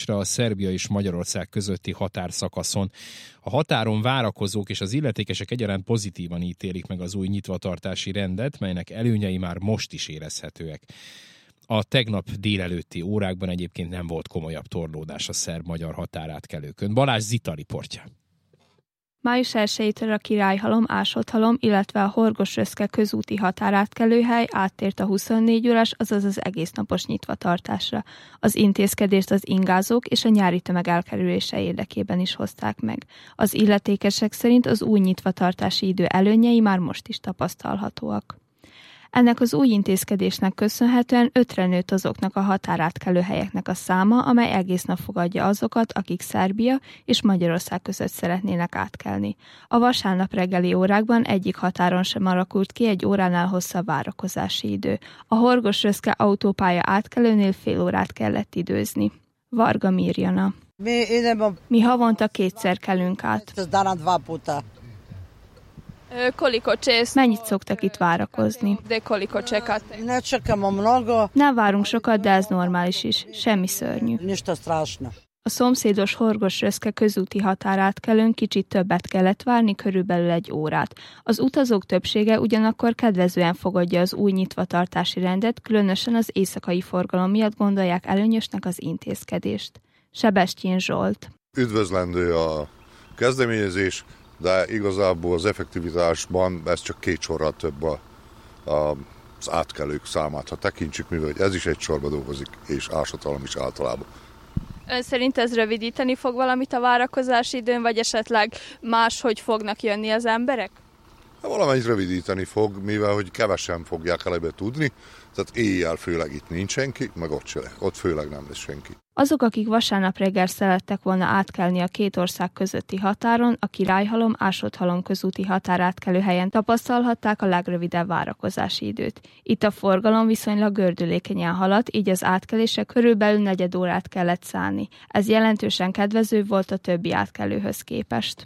nyitvatartásra a Szerbia és Magyarország közötti határszakaszon. A határon várakozók és az illetékesek egyaránt pozitívan ítélik meg az új nyitvatartási rendet, melynek előnyei már most is érezhetőek. A tegnap délelőtti órákban egyébként nem volt komolyabb torlódás a szerb-magyar határátkelőkön. Balázs Zita riportja. Május 1-től a Királyhalom, Ásotthalom, illetve a Horgosh-Röszke közúti határátkelőhely áttért a 24 órás, azaz az egésznapos nyitvatartásra. Az intézkedést az ingázók és a nyári tömeg elkerülése érdekében is hozták meg. Az illetékesek szerint az új nyitvatartási idő előnyei már most is tapasztalhatóak. Ennek az új intézkedésnek köszönhetően 5-re nőtt azoknak a határátkelő helyeknek a száma, amely egész nap fogadja azokat, akik Szerbia és Magyarország között szeretnének átkelni. A vasárnap reggeli órákban egyik határon sem alakult ki egy óránál hosszabb várakozási idő. A Horgosh-Röszke autópálya átkelőnél fél órát kellett időzni. Varga Mirjana. Mi havonta 2-szer kelünk át. Mennyit szoktak itt várakozni? Nem várunk sokat, de ez normális is. Semmi szörnyű. A szomszédos Horgosh-Röszke közúti határátkelőn kicsit többet kellett várni, körülbelül 1 órát. Az utazók többsége ugyanakkor kedvezően fogadja az új nyitvatartási rendet, különösen az éjszakai forgalom miatt gondolják előnyösnek az intézkedést. Sebestyén Zsolt. Üdvözlendő a kezdeményezés, de igazából az effektivitásban ez csak 2 sorral több az átkelők számát, ha tekintsük, mivel ez is egy sorba dolgozik, és Ásotthalom is általában. Ön szerint ez rövidíteni fog valamit a várakozási időn, vagy esetleg máshogy fognak jönni az emberek? Valamennyit rövidíteni fog, mivel hogy kevesen fogják elebe tudni, tehát éjjel főleg itt nincs senki, meg ott főleg nem lesz senki. Azok, akik vasárnap reggel szerettek volna átkelni a 2 ország közötti határon, a Királyhalom, Ásotthalom közúti határátkelő helyen tapasztalhatták a legrövidebb várakozási időt. Itt a forgalom viszonylag gördülékenyen haladt, így az átkelésre körülbelül 4 órát kellett szállni. Ez jelentősen kedvező volt a többi átkelőhöz képest.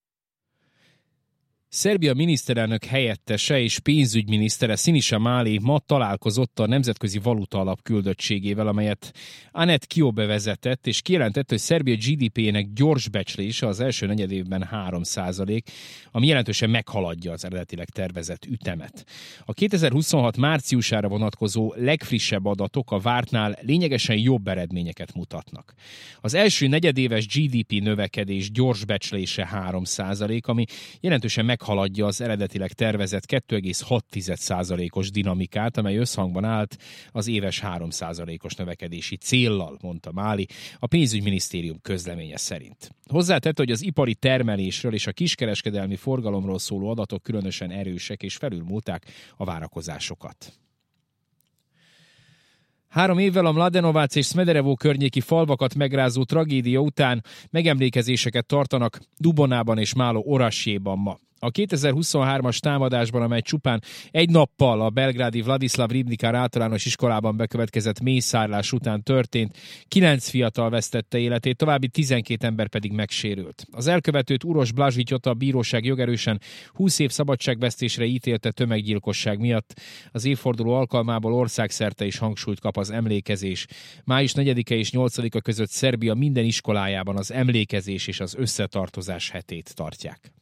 Szerbia miniszterelnök helyettese és pénzügyminisztere Sinisa Mali ma találkozott a Nemzetközi Valuta Alap küldöttségével, amelyet Anett Kiobe vezetett, és kijelentette, hogy Szerbia GDP-jének gyors becslése az első negyedévben 3%, ami jelentősen meghaladja az eredetileg tervezett ütemet. A 2026 márciusára vonatkozó legfrissebb adatok a vártnál lényegesen jobb eredményeket mutatnak. Az első negyedéves GDP növekedés gyors becslése 3%, ami jelentősen meghaladja az eredetileg tervezett 2,6%-os dinamikát, amely összhangban állt az éves 3%-os növekedési céllal, mondta Mali, a pénzügyminisztérium közleménye szerint. Hozzátette, hogy az ipari termelésről és a kiskereskedelmi forgalomról szóló adatok különösen erősek és felülmúlták a várakozásokat. 3 évvel a Mladenovac és Smederevo környéki falvakat megrázó tragédia után megemlékezéseket tartanak Dubonában és Málo Orasjéban ma. A 2023-as támadásban, amely csupán 1 nappal a belgrádi Vladislav Ribnikár általános iskolában bekövetkezett mészárlás után történt, 9 fiatal vesztette életét, további 12 ember pedig megsérült. Az elkövetőt Uroš Blažićot a bíróság jogerősen 20 év szabadságvesztésre ítélte tömeggyilkosság miatt. Az évforduló alkalmából országszerte is hangsúlyt kap az emlékezés. Május 4-e és 8-a között Szerbia minden iskolájában az emlékezés és az összetartozás hetét tartják.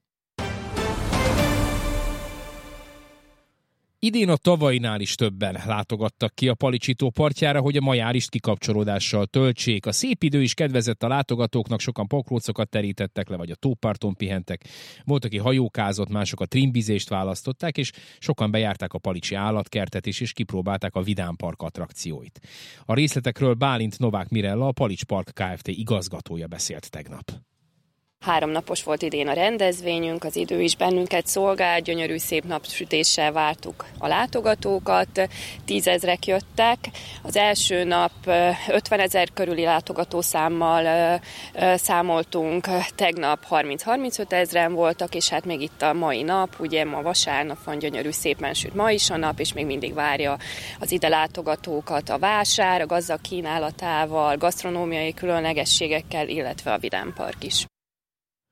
Idén a tavainál is többen látogattak ki a Palicsitó partjára, hogy a majárist kikapcsolódással töltsék. A szép idő is kedvezett a látogatóknak, sokan pokrócokat terítettek le, vagy a tóparton pihentek. Volt, aki hajókázott, mások a trimbizést választották, és sokan bejárták a palicsi állatkertet is, és kipróbálták a Vidám Park attrakcióit. A részletekről Bálint Novák Mirella, a Palics Park Kft. Igazgatója beszélt tegnap. 3 napos volt idén a rendezvényünk, az idő is bennünket szolgál, gyönyörű szép napsütéssel vártuk a látogatókat, 10 000 jöttek. Az első nap 50 000 körüli látogatószámmal számoltunk, tegnap 30-35 000 voltak, és hát még itt a mai nap, ugye ma vasárnap van, gyönyörű szépen süt ma is a nap, és még mindig várja az ide látogatókat a vásár, a gazdag kínálatával, gasztronómiai különlegességekkel, illetve a Vidám Park is.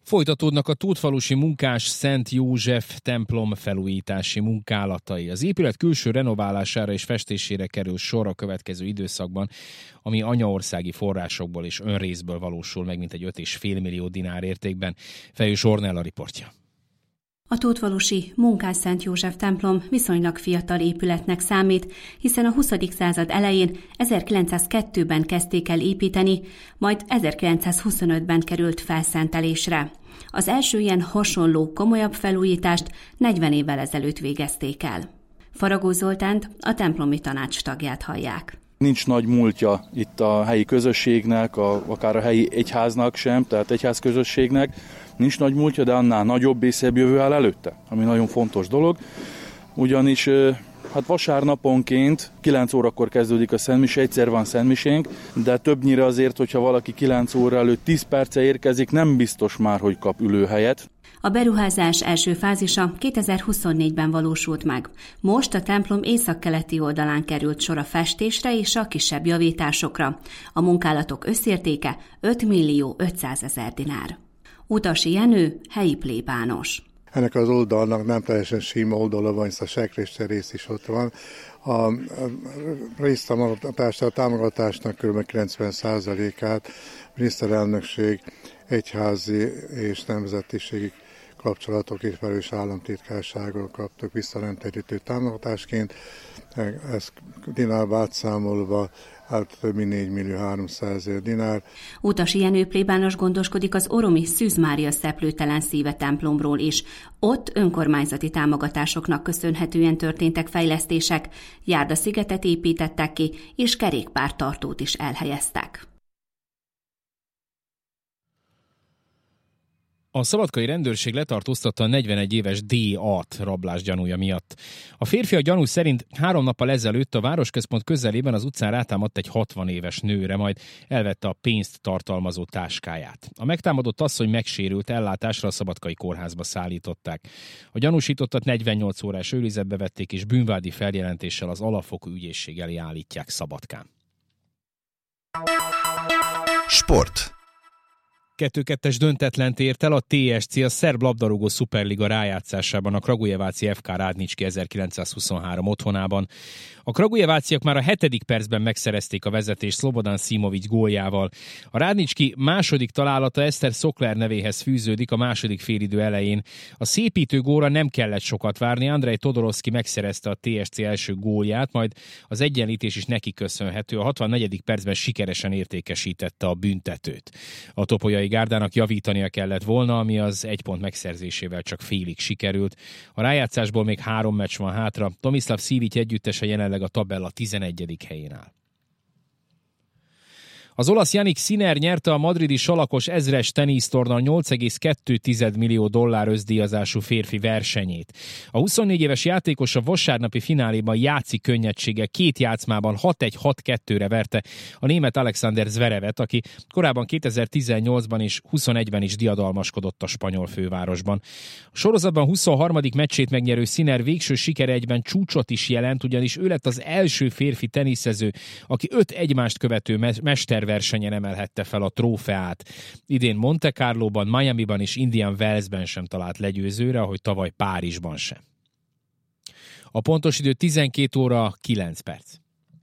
Folytatódnak a Tótfalusi Munkás Szent József templom felújítási munkálatai. Az épület külső renoválására és festésére kerül sor a következő időszakban, ami anyaországi forrásokból és önrészből valósul meg, mintegy 5,5 millió dinár értékben. Fejős Ornella riportja. A Tótfalusi Munkás Szent József templom viszonylag fiatal épületnek számít, hiszen a 20. század elején 1902-ben kezdték el építeni, majd 1925-ben került felszentelésre. Az első ilyen hasonló, komolyabb felújítást 40 évvel ezelőtt végezték el. Faragó Zoltánt, a templomi tanács tagját hallják. Nincs nagy múltja itt a helyi közösségnek, akár a helyi egyháznak sem, tehát egyházközösségnek. Nincs nagy múltja, de annál nagyobb és szebb jövő áll előtte, ami nagyon fontos dolog. Ugyanis vasárnaponként 9 órakor kezdődik a szentmise, egyszer van szentmisénk, de többnyire azért, hogyha valaki 9 óra előtt 10 perce érkezik, nem biztos már, hogy kap ülőhelyet. A beruházás első fázisa 2024-ben valósult meg. Most a templom északkeleti oldalán került sor a festésre és a kisebb javításokra. A munkálatok összértéke 5 millió 500 000 dinár. Utasi Jenő, helyi plébános. Ennek az oldalnak nem teljesen sima oldala van, hisz a sekrészter rész is ott van. A résztámogatásra, a támogatásnak kb. 90%-át miniszterelnökség, egyházi és nemzetiségi kapcsolatokért felelős államtitkárságról kaptuk visszarendterítő támogatásként. Ez dinárba átszámolva több mint 4 millió 300 000 dinár. Utasi Jenő plébános gondoskodik az oromi Szűz Mária Szeplőtelen Szíve templomról is. Ott önkormányzati támogatásoknak köszönhetően történtek fejlesztések, járdaszigetet építettek ki, és kerékpártartót is elhelyeztek. A szabadkai rendőrség letartóztatta a 41 éves D.A.-t rablás gyanúja miatt. A férfi a gyanú szerint 3 nappal ezelőtt a városközpont közelében az utcán rátámadt egy 60 éves nőre, majd elvette a pénzt tartalmazó táskáját. A megtámadott asszony megsérült, ellátásra a Szabadkai kórházba szállították. A gyanúsítottat 48 órás őrizetbe vették, és bűnvádi feljelentéssel az alapfokú ügyészség elé állítják Szabadkán. Sport. 2-2-es döntetlent ért el a TSC a szerb labdarúgó szuperliga rájátszásában a Kragujeváci FK Rádnicski 1923 otthonában. A kragujeváciak már a 7. percben megszerezték a vezetést Slobodan Simovic góljával. A Rádnicski második találata Eszter Szokler nevéhez fűződik a második félidő elején. A szépítő gólra nem kellett sokat várni, Andrej Todorovszki megszerezte a TSC első gólját, majd az egyenlítés is neki köszönhető. A 64. percben sikeresen értékesítette a büntetőt. A topolyai gárdának javítania kellett volna, ami az 1 pont megszerzésével csak félig sikerült. A rájátszásból még 3 meccs van hátra. Tomislav Sivic együttese jelenleg a tabella 11. helyén áll. Az olasz Jannik Sinner nyerte a madridi salakos ezres tenisztorna $8,2 millió ösztdíjazású férfi versenyét. A 24 éves játékos a vasárnapi fináléban játszik könnyedséggel 2 játszmában 6-1-6-2-re verte a német Alexander Zverevet, aki korábban 2018-ban és 21-ben is diadalmaskodott a spanyol fővárosban. A sorozatban 23. meccsét megnyerő Sinner végső sikere egyben csúcsot is jelent, ugyanis ő lett az első férfi teniszező, aki 5 egymást követő mesterversenyen emelhette fel a trófeát. Idén Monte Carloban, Miamiban és Indian Wellsben sem talált legyőzőre, ahogy tavaly Párizsban sem. A pontos idő 12 óra 9 perc.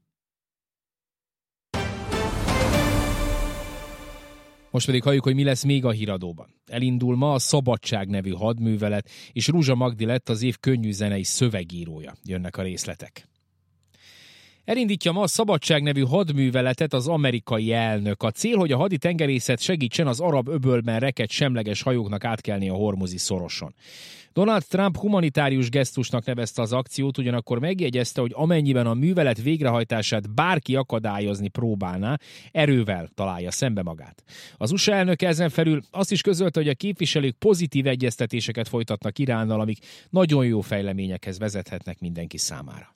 Most pedig halljuk, hogy mi lesz még a híradóban. Elindul ma a Szabadság nevű hadművelet, és Ruzsa Magdi lett az év könnyű zenei szövegírója. Jönnek a részletek. Elindítja ma a Szabadság nevű hadműveletet az amerikai elnök. A cél, hogy a haditengerészet segítsen az Arab-öbölben rekedt semleges hajóknak átkelni a Hormuzi szoroson. Donald Trump humanitárius gesztusnak nevezte az akciót, ugyanakkor megjegyezte, hogy amennyiben a művelet végrehajtását bárki akadályozni próbálná, erővel találja szembe magát. Az USA elnöke ezen felül azt is közölte, hogy a képviselők pozitív egyeztetéseket folytatnak Iránnal, amik nagyon jó fejleményekhez vezethetnek mindenki számára.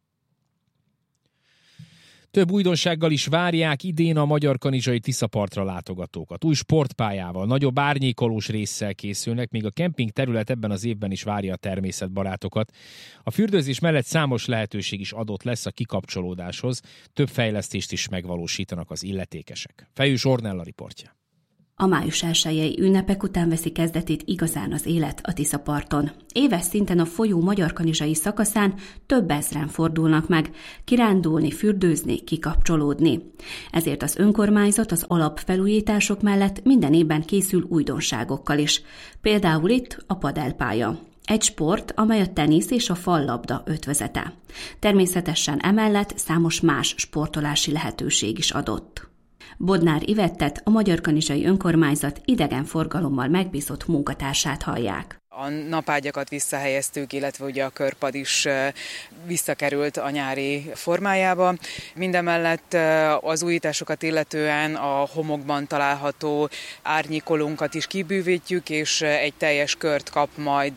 Több újdonsággal is várják idén a magyar-kanizsai Tiszapartra látogatókat. Új sportpályával, nagyobb árnyékolós résszel készülnek, míg a kemping terület ebben az évben is várja a természetbarátokat. A fürdőzés mellett számos lehetőség is adott lesz a kikapcsolódáshoz, több fejlesztést is megvalósítanak az illetékesek. Fejős Ornella riportja. A május 1-i ünnepek után veszi kezdetét igazán az élet a Tiszaparton. Éves szinten a folyó magyarkanizsai szakaszán több ezren fordulnak meg, kirándulni, fürdőzni, kikapcsolódni. Ezért az önkormányzat az alapfelújítások mellett minden évben készül újdonságokkal is. Például itt a padelpálya. Egy sport, amely a tenisz és a fallabda ötvözete. Természetesen emellett számos más sportolási lehetőség is adott. Bodnár Ivettet, a Magyarkanizsai Önkormányzat idegenforgalommal megbízott munkatársát hallják. A napágyakat visszahelyeztük, illetve ugye a körpad is visszakerült a nyári formájába. Mindemellett az újításokat illetően a homokban található árnyékolónkat is kibővítjük, és egy teljes kört kap majd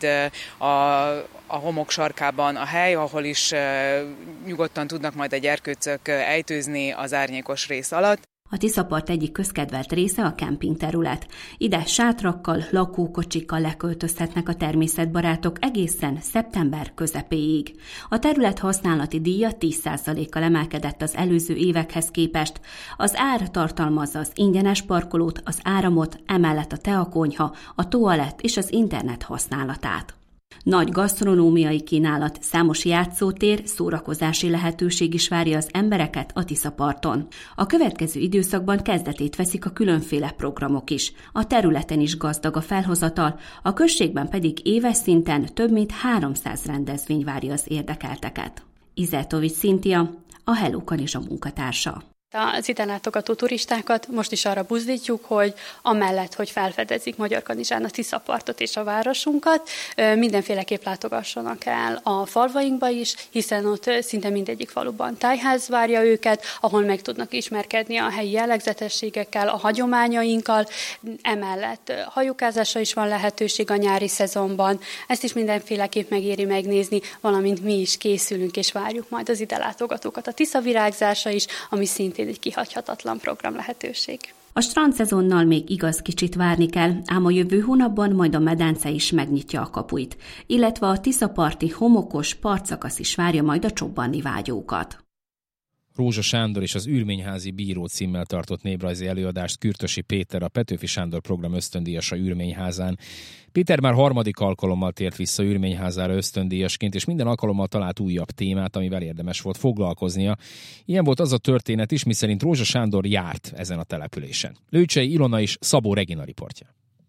a homok sarkában a hely, ahol is nyugodtan tudnak majd a gyerkőcök ejtőzni az árnyékos rész alatt. A Tiszapart egyik közkedvelt része a kempingterület. Ide sátrakkal, lakókocsikkal leköltözhetnek a természetbarátok egészen szeptember közepéig. A terület használati díja 10%-kal emelkedett az előző évekhez képest. Az ár tartalmazza az ingyenes parkolót, az áramot, emellett a teakonyha, a toalett és az internet használatát. Nagy gasztronómiai kínálat, számos játszótér, szórakozási lehetőség is várja az embereket a Tiszaparton. A következő időszakban kezdetét veszik a különféle programok is. A területen is gazdag a felhozatal, a községben pedig éves szinten több mint 300 rendezvény várja az érdekelteket. Izeltovics Szintia, a Hello Kanizsa munkatársa. Az ide látogató turistákat most is arra buzdítjuk, hogy amellett, hogy felfedezik Magyarkanizsán a Tiszapartot és a városunkat, mindenféleképp látogassanak el a falvainkba is, hiszen ott szinte mindegyik faluban tájház várja őket, ahol meg tudnak ismerkedni a helyi jellegzetességekkel, a hagyományainkkal, emellett hajókázásra is van lehetőség a nyári szezonban, ezt is mindenféleképp megéri megnézni, valamint mi is készülünk és várjuk majd az ide látogatókat. A Tisza virágzása is, ami szintén egy kihagyhatatlan program lehetőség. A strandszezonnal még igaz kicsit várni kell, ám a jövő hónapban majd a medence is megnyitja a kapuit, illetve a tiszaparti homokos partszakasz is várja majd a csobbanni vágyókat. Rózsa Sándor és az Ürményházi Bíró címmel tartott néprajzi előadást Kürtösi Péter, a Petőfi Sándor program ösztöndíjasa Ürményházán. Péter már harmadik alkalommal tért vissza Ürményházára ösztöndíjasként, és minden alkalommal talált újabb témát, amivel érdemes volt foglalkoznia. Ilyen volt az a történet is, miszerint Rózsa Sándor járt ezen a településen. Lőcsei Ilona és Szabó Regina riportja.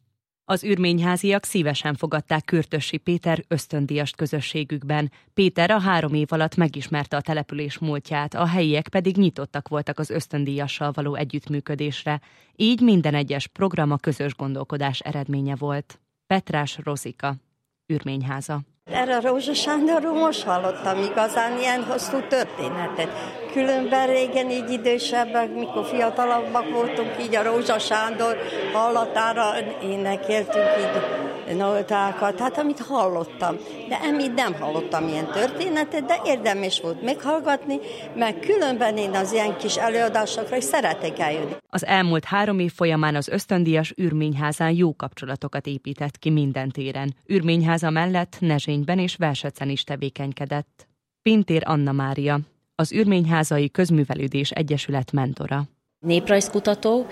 Az ürményháziak szívesen fogadták Kürtösi Péter ösztöndíjast közösségükben. Péter a 3 év alatt megismerte a település múltját, a helyiek pedig nyitottak voltak az ösztöndíjassal való együttműködésre. Így minden egyes program a közös gondolkodás eredménye volt. Petrás Rozika, Ürményháza. Erre a Rózsa Sándorról most hallottam igazán ilyen hosszú történetet. Különben régen így idősebbek, mikor fiatalabbak voltunk, így a Rózsa Sándor hallatára énekeltünk így nótákat, hát amit hallottam. De emitt nem hallottam ilyen történetet, de érdemes volt meghallgatni, mert különben én az ilyen kis előadásokra is szeretek eljönni. Az elmúlt 3 év folyamán az ösztöndíjas Ürményházán jó kapcsolatokat épített ki minden téren. Ürményháza mellett Nezsényben és Velsecen is tevékenykedett. Pintér Anna Mária, az Ürményházai Közművelődés Egyesület mentora. Néprajzkutató,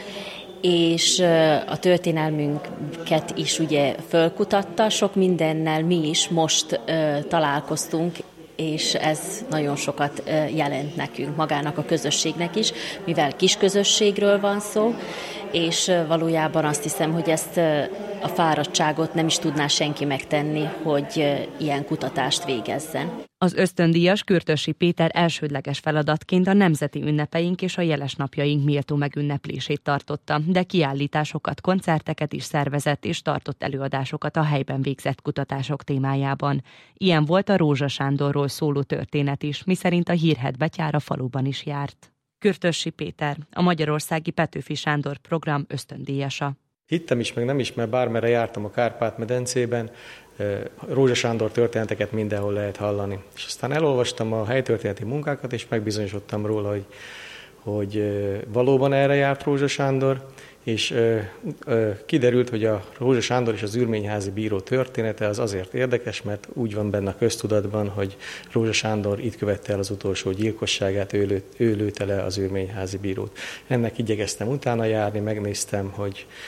és a történelmünket is ugye fölkutatta, sok mindennel mi is most találkoztunk, és ez nagyon sokat jelent nekünk, magának a közösségnek is, mivel kis közösségről van szó, és valójában azt hiszem, hogy ezt a fáradtságot nem is tudná senki megtenni, hogy ilyen kutatást végezzen. Az ösztöndíjas Kürtösi Péter elsődleges feladatként a nemzeti ünnepeink és a jeles napjaink méltó megünneplését tartotta, de kiállításokat, koncerteket is szervezett és tartott előadásokat a helyben végzett kutatások témájában. Ilyen volt a Rózsa Sándorról szóló történet is, miszerint a hírhedt betyár a faluban is járt. Kürtösi Péter, a Magyarországi Petőfi Sándor program ösztöndíjasa. Hittem is, meg nem is, mert bármerre jártam a Kárpát-medencében, Rózsa Sándor történeteket mindenhol lehet hallani. És aztán elolvastam a helytörténeti munkákat, és megbizonyosodtam róla, hogy valóban erre járt Rózsa Sándor, és kiderült, hogy a Rózsa Sándor és az Ürményházi Bíró története az azért érdekes, mert úgy van benne a köztudatban, hogy Rózsa Sándor itt követte el az utolsó gyilkosságát, ő lőtte le az Ürményházi Bírót. Ennek igyekeztem utána járni, megnéztem, hogy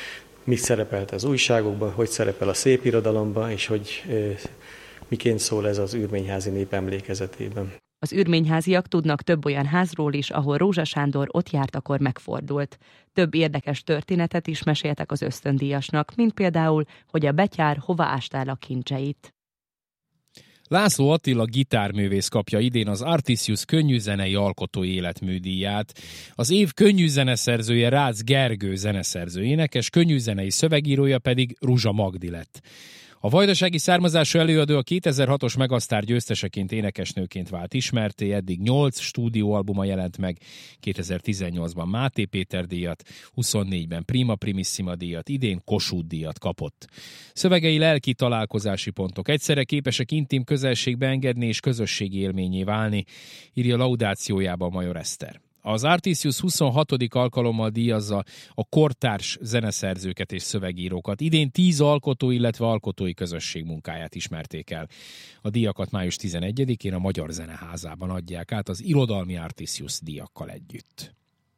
mi szerepelt az újságokban, hogy szerepel a szép irodalomban, és hogy miként szól ez az Ürményházi nép emlékezetében. Az ürményháziak tudnak több olyan házról is, ahol Rózsa Sándor ott járt, akkor megfordult. Több érdekes történetet is meséltek az ösztöndíjasnak, mint például, hogy a betyár hova ástál a kincseit. László Attila gitárművész kapja idén az Artisius könnyűzenei alkotói életműdíját. Az év könnyűzeneszerzője Rácz Gergő zeneszerző énekes, könnyűzenei szövegírója pedig Ruzsa Magdi lett. A vajdasági származású előadó a 2006-os Megasztár győzteseként énekesnőként vált ismertté, eddig 8 stúdióalbuma jelent meg, 2018-ban Máté Péter díjat, 24-ben Prima Primissima díjat, idén Kossuth díjat kapott. Szövegei lelki találkozási pontok, egyszerre képesek intim közelségbe engedni és közösségi élményé válni, írja laudációjában Major Eszter. Az Artisius 26. alkalommal díjazza a kortárs zeneszerzőket és szövegírókat. Idén 10 alkotó, illetve alkotói közösség munkáját ismerték el. A díjakat május 11-én a Magyar Zeneházában adják át az irodalmi Artisius díjakkal együtt.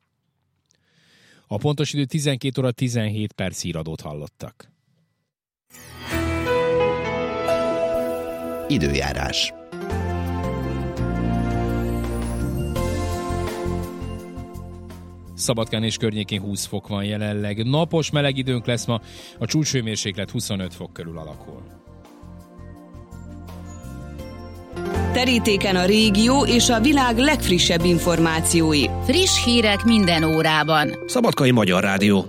A pontos idő 12 óra 17 perc, híradót hallottak. Időjárás. Szabadkán és környékén 20 fok van jelenleg. Napos meleg időnk lesz ma, a csúcshőmérséklet 25 fok körül alakul. Terítéken a régió és a világ legfrissebb információi. Friss hírek minden órában. Szabadkai Magyar Rádió.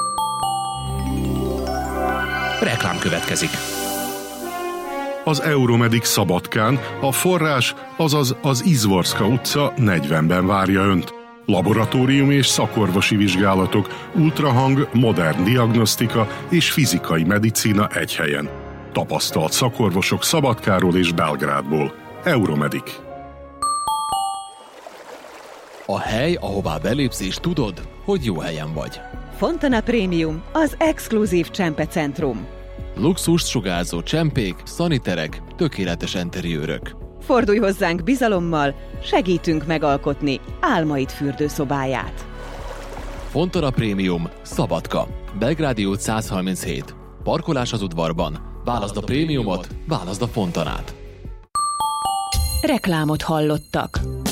Reklám következik. Az Euromedic Szabadkán a forrás, azaz az Izvorska utca 40-ben várja Önt. Laboratórium és szakorvosi vizsgálatok, ultrahang, modern diagnosztika és fizikai medicína egy helyen. Tapasztalt szakorvosok Szabadkáról és Belgrádból. Euromedic. A hely, ahová belépsz és tudod, hogy jó helyen vagy. Fontana Premium, az exkluzív csempecentrum. Luxust sugárzó csempék, szaniterek, tökéletes enteriőrök. Fordulj hozzánk bizalommal, segítünk megalkotni álmaid fürdőszobáját. Fontana Premium, Szabadka, Belgrádi út 137. Parkolás az udvarban. Válaszd a prémiumot, válaszd a Fontanát. Reklámot hallottak.